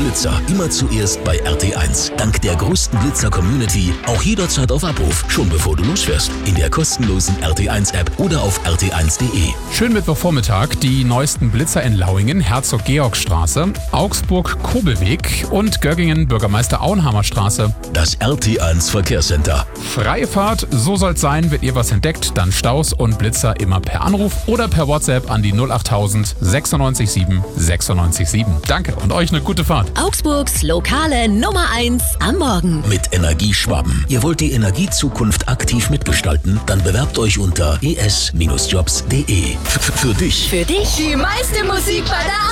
Blitzer immer zuerst bei RT1. Dank der größten Blitzer-Community auch jederzeit auf Abruf, schon bevor du losfährst. In der kostenlosen RT1-App oder auf rt1.de. Schönen Mittwochvormittag. Die neuesten Blitzer in Lauingen, Herzog-Georg-Straße, Augsburg-Kobelweg und Göggingen, Bürgermeister Auenhammer Straße. Das RT1 Verkehrscenter. Freie Fahrt, so soll's sein. Wenn ihr was entdeckt, dann Staus und Blitzer immer per Anruf oder per WhatsApp an die 08000 967 967. Danke und euch eine gute Fahrt. Augsburgs lokale Nummer 1 am Morgen. Mit Energieschwaben. Ihr wollt die Energiezukunft aktiv mitgestalten? Dann bewerbt euch unter es-jobs.de. Für dich. Für dich. Die meiste Musik bei der